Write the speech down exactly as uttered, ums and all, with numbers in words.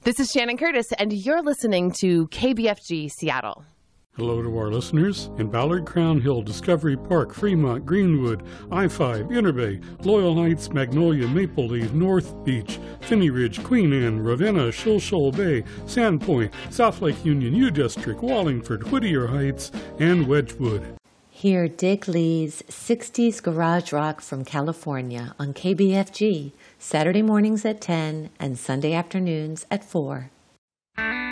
This is Shannon Curtis, and you're listening to K B F G Seattle. Hello to our listeners in Ballard, Crown Hill, Discovery Park, Fremont, Greenwood, I five, Interbay, Loyal Heights, Magnolia, Maple Leaf, North Beach, Finney Ridge, Queen Anne, Ravenna, Shoal Shoal Bay, Sandpoint, South Lake Union, U District, Wallingford, Whittier Heights, and Wedgwood. Hear Dick Lee's sixties Garage Rock from California on K B F G, Saturday mornings at ten and Sunday afternoons at four.